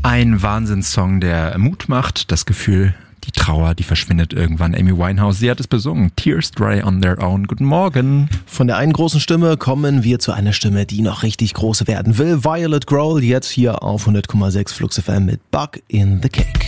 Ein Wahnsinnssong, der Mut macht, das Gefühl, die Trauer, die verschwindet irgendwann. Amy Winehouse, sie hat es besungen. Tears Dry on Their Own. Guten Morgen. Von der einen großen Stimme kommen wir zu einer Stimme, die noch richtig groß werden will. Violet Grohl, jetzt hier auf 100,6 Flux FM mit Bug in the Cake.